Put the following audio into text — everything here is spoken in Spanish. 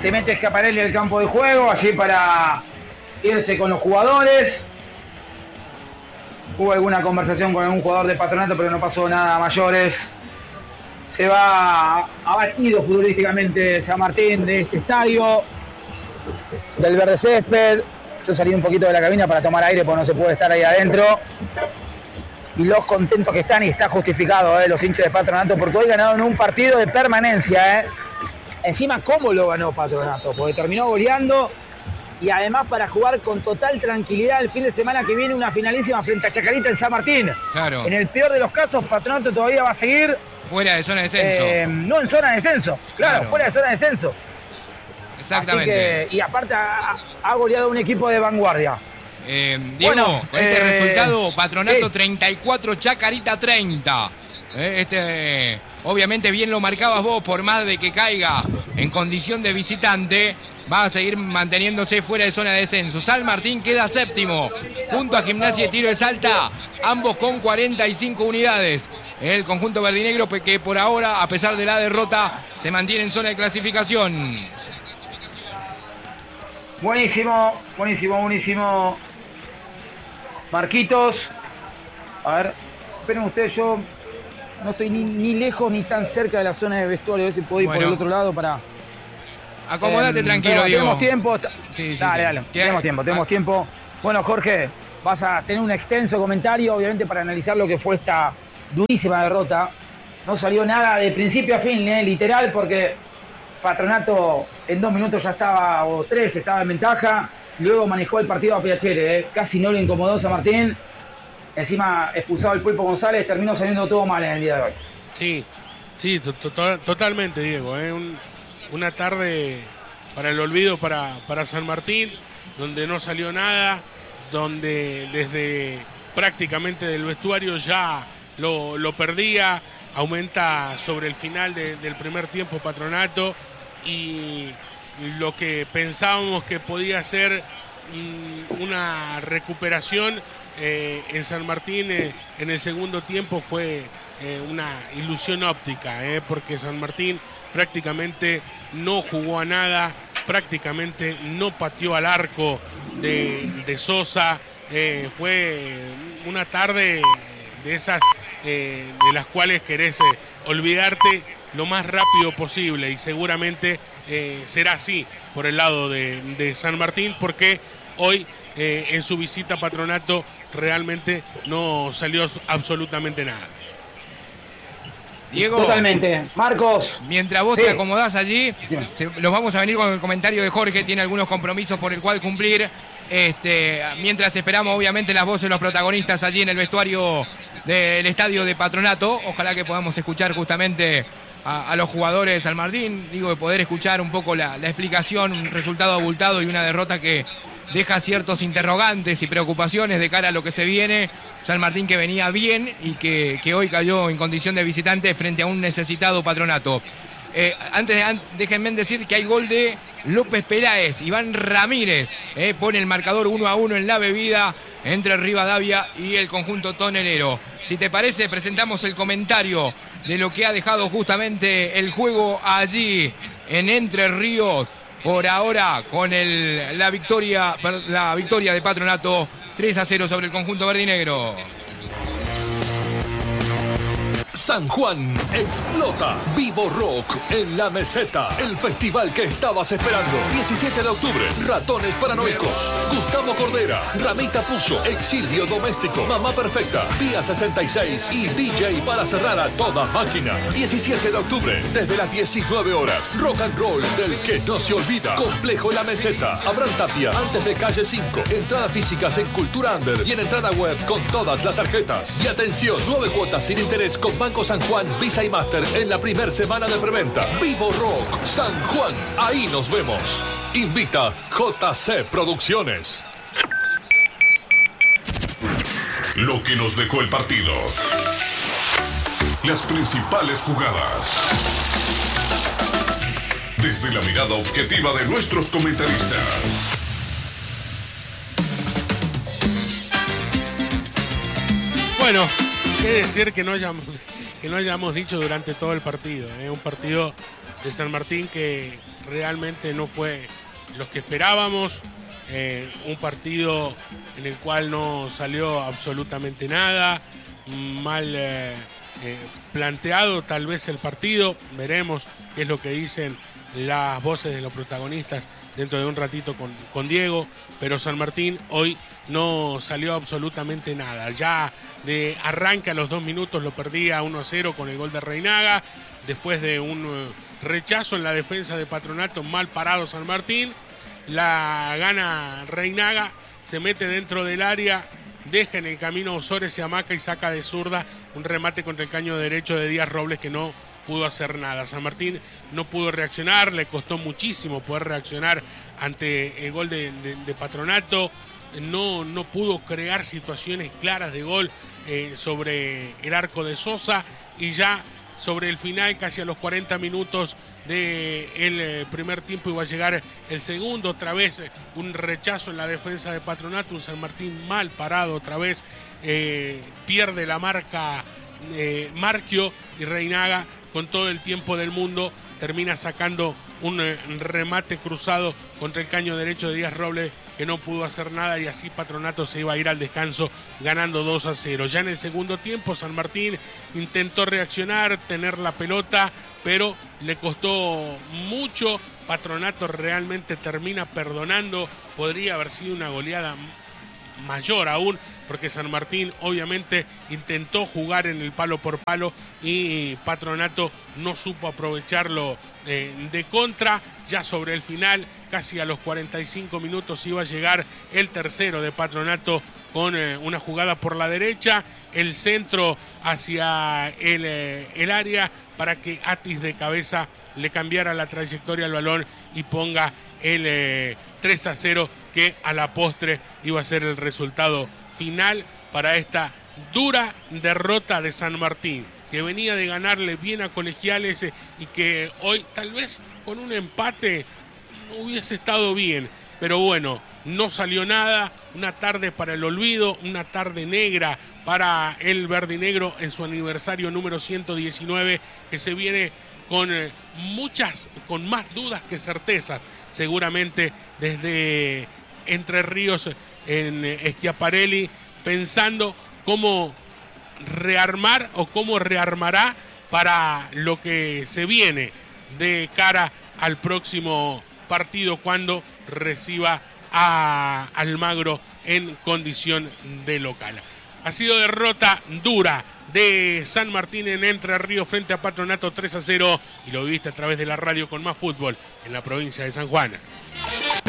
Se mete Schiaparelli en el campo de juego, allí para irse con los jugadores. Hubo alguna conversación con algún jugador de Patronato, pero no pasó nada a mayores. Se va abatido futbolísticamente San Martín de este estadio, del verde césped. Yo salí un poquito de la cabina para tomar aire porque no se puede estar ahí adentro. Y los contentos que están, y está justificado, los hinchas de Patronato, porque hoy ganaron un partido de permanencia. Encima, ¿cómo lo ganó Patronato? Porque terminó goleando y además para jugar con total tranquilidad el fin de semana que viene una finalísima frente a Chacarita en San Martín. Claro. En el peor de los casos, Patronato todavía va a seguir fuera de zona de descenso. No en zona de descenso, claro, fuera de zona de descenso. Exactamente. Así que, y aparte ha goleado un equipo de vanguardia. Diego, bueno, con este resultado, Patronato sí. 34, Chacarita 30. Obviamente bien lo marcabas vos, por más de que caiga en condición de visitante, va a seguir manteniéndose fuera de zona de descenso. San Martín queda séptimo, junto a Gimnasia y Tiro de Salta, ambos con 45 unidades. El conjunto verdinegro que por ahora, a pesar de la derrota, se mantiene en zona de clasificación. Buenísimo, buenísimo, buenísimo. Marquitos. A ver, esperen ustedes, yo no estoy ni lejos ni tan cerca de la zona de vestuario. A ver si puedo ir por el otro lado para... Acomodate tranquilo, Diego. Tenemos tiempo. Sí, dale. Tenemos tiempo. Bueno, Jorge, vas a tener un extenso comentario, obviamente, para analizar lo que fue esta durísima derrota. No salió nada de principio a fin, literal, porque Patronato en 2 minutos ya estaba, o 3, estaba en ventaja. Luego manejó el partido a Piacere, casi no lo incomodó San Martín. Encima, expulsado el Pulpo González, terminó saliendo todo mal en el día de hoy. Sí, totalmente, Diego. Una tarde para el olvido para San Martín, donde no salió nada, donde desde prácticamente del vestuario ya lo perdía. Aumenta sobre el final del primer tiempo Patronato, y lo que pensábamos que podía ser una recuperación en San Martín en el segundo tiempo fue una ilusión óptica, porque San Martín prácticamente no jugó a nada, prácticamente no pateó al arco de Sosa. Fue una tarde de esas de las cuales querés olvidarte lo más rápido posible, y seguramente será así por el lado de San Martín, porque hoy en su visita a Patronato realmente no salió absolutamente nada. Diego, totalmente. Marcos, mientras vos te acomodás allí, los vamos a venir con el comentario de Jorge. Tiene algunos compromisos por el cual cumplir. Mientras esperamos, obviamente, las voces de los protagonistas allí en el vestuario del estadio de Patronato. Ojalá que podamos escuchar justamente a los jugadores de San Martín. Digo, de poder escuchar un poco la explicación, un resultado abultado y una derrota que deja ciertos interrogantes y preocupaciones de cara a lo que se viene. San Martín que venía bien y que hoy cayó en condición de visitante frente a un necesitado Patronato. Déjenme decir que hay gol de López Peláez. Iván Ramírez pone el marcador 1-1 en la bebida entre Rivadavia y el conjunto tonelero. Si te parece, presentamos el comentario de lo que ha dejado justamente el juego allí en Entre Ríos. Por ahora, con la victoria de Patronato 3-0 sobre el conjunto verdinegro. San Juan explota. Vivo Rock en la Meseta. El festival que estabas esperando. 17 de octubre. Ratones Paranoicos. Gustavo Cordera. Ramita Puzo. Exilio Doméstico. Mamá Perfecta. Vía 66. Y DJ para cerrar a toda máquina. 17 de octubre. Desde las 19 horas. Rock and roll del que no se olvida. Complejo La Meseta. Abraham Tapia. Antes de calle 5. Entradas físicas en Cultura Under. Y en entrada web con todas las tarjetas. Y atención. 9 cuotas sin interés con Banco San Juan, Visa y Master en la primera semana de preventa. Vivo Rock San Juan, ahí nos vemos. Invita JC Producciones. Lo que nos dejó el partido. Las principales jugadas. Desde la mirada objetiva de nuestros comentaristas. Bueno, qué decir que no hayamos dicho durante todo el partido. Un partido de San Martín que realmente no fue lo que esperábamos. Un partido en el cual no salió absolutamente nada, mal planteado tal vez el partido. Veremos qué es lo que dicen las voces de los protagonistas dentro de un ratito con Diego, pero San Martín hoy no salió absolutamente nada. Ya de arranque a los 2 minutos lo perdía 1-0 con el gol de Reinaga, después de un rechazo en la defensa de Patronato, mal parado San Martín, la gana Reinaga, se mete dentro del área, deja en el camino Osores y Hamaca y saca de zurda un remate contra el caño derecho de Díaz Robles que no pudo hacer nada. San Martín no pudo reaccionar, le costó muchísimo poder reaccionar ante el gol de Patronato, no pudo crear situaciones claras de gol sobre el arco de Sosa, y ya sobre el final, casi a los 40 minutos del primer tiempo, iba a llegar el segundo. Otra vez un rechazo en la defensa de Patronato, un San Martín mal parado otra vez, pierde la marca Marquio, y Reinaga con todo el tiempo del mundo termina sacando un remate cruzado contra el caño derecho de Díaz Robles que no pudo hacer nada, y así Patronato se iba a ir al descanso ganando 2-0. Ya en el segundo tiempo San Martín intentó reaccionar, tener la pelota, pero le costó mucho. Patronato realmente termina perdonando, podría haber sido una goleada mayor aún, porque San Martín obviamente intentó jugar en el palo por palo y Patronato no supo aprovecharlo de contra. Ya sobre el final, casi a los 45 minutos, iba a llegar el tercero de Patronato con una jugada por la derecha, el centro hacia el área para que Atis de cabeza le cambiara la trayectoria al balón y ponga el 3-0, que a la postre iba a ser el resultado final para esta dura derrota de San Martín, que venía de ganarle bien a Colegiales y que hoy tal vez con un empate hubiese estado bien, pero bueno, no salió nada. Una tarde para el olvido, una tarde negra para el verdinegro en su aniversario número 119, que se viene con más dudas que certezas, seguramente desde Entre Ríos en Schiaparelli, pensando cómo rearmar o cómo rearmará para lo que se viene de cara al próximo partido, cuando reciba a Almagro en condición de local. Ha sido derrota dura de San Martín en Entre Ríos frente a Patronato, 3-0, y lo viste a través de la radio con más fútbol en la provincia de San Juan.